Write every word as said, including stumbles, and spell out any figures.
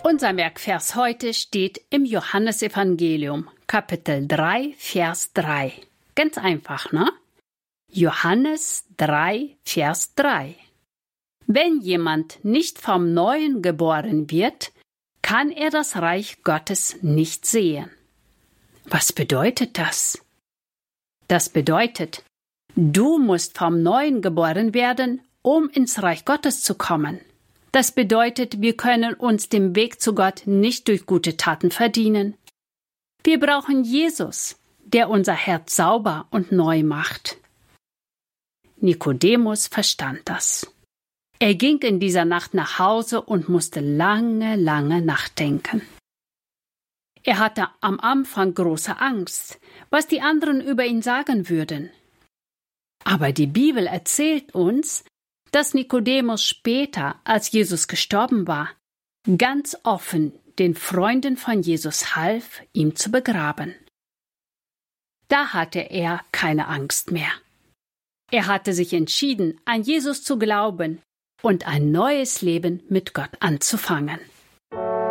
Unser Merkvers heute steht im Johannesevangelium, Kapitel drei, Vers drei. Ganz einfach, ne? Johannes drei, Vers drei. Wenn jemand nicht vom Neuen geboren wird, kann er das Reich Gottes nicht sehen. Was bedeutet das? Das bedeutet, du musst vom Neuen geboren werden, um ins Reich Gottes zu kommen. Das bedeutet, wir können uns den Weg zu Gott nicht durch gute Taten verdienen. Wir brauchen Jesus, der unser Herz sauber und neu macht. Nikodemus verstand das. Er ging in dieser Nacht nach Hause und musste lange, lange nachdenken. Er hatte am Anfang große Angst, was die anderen über ihn sagen würden. Aber die Bibel erzählt uns, dass Nikodemus später, als Jesus gestorben war, ganz offen den Freunden von Jesus half, ihn zu begraben. Da hatte er keine Angst mehr. Er hatte sich entschieden, an Jesus zu glauben und ein neues Leben mit Gott anzufangen.